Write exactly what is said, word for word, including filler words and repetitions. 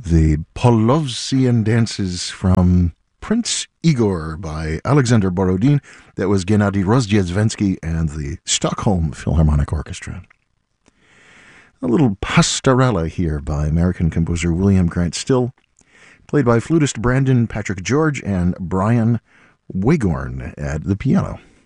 the Polovtsian dances from Prince Igor by Alexander Borodin. That was Gennady Rozhdestvensky and the Stockholm Philharmonic Orchestra. A little pastorella here by American composer William Grant Still, played by flutist Brandon Patrick George and Brian Wagorn at the piano.